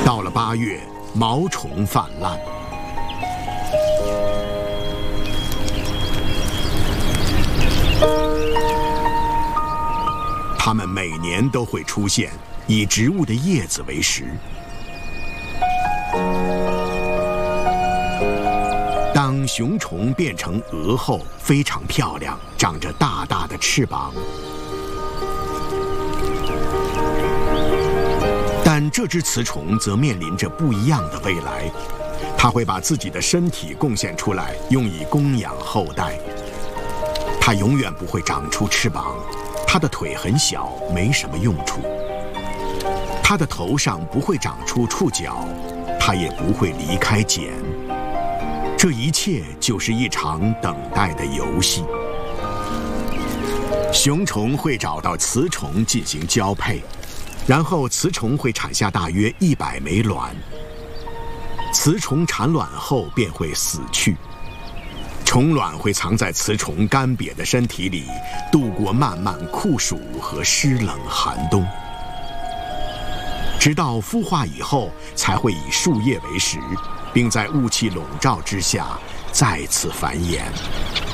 到了8月，毛虫泛滥。它们每年都会出现，以植物的叶子为食。当雄虫变成蛾后，非常漂亮，长着大大的翅膀。但这只雌虫则面临着不一样的未来，它会把自己的身体贡献出来，用以供养后代。它永远不会长出翅膀，它的腿很小，没什么用处。它的头上不会长出触角，它也不会离开茧。这一切就是一场等待的游戏。雄虫会找到雌虫进行交配，然后雌虫会产下大约100枚卵。雌虫产卵后便会死去，虫卵会藏在雌虫干瘪的身体里，度过漫漫酷暑和湿冷寒冬，直到孵化以后才会以树叶为食，并在雾气笼罩之下再次繁衍。